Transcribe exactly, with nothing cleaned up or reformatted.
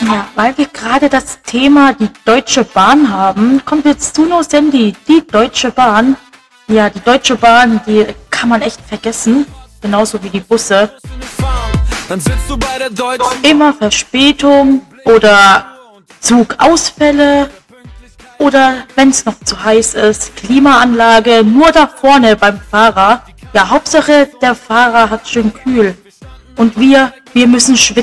Ja, weil wir gerade das Thema die Deutsche Bahn haben, kommt jetzt zu No Sandy, die Deutsche Bahn. Ja, die Deutsche Bahn, die kann man echt vergessen, genauso wie die Busse. Dann sitzt du bei der Deutschen. Immer Verspätung oder Zugausfälle oder wenn es noch zu heiß ist, Klimaanlage nur da vorne beim Fahrer. Ja, Hauptsache der Fahrer hat schön kühl und wir, wir müssen schwitzen.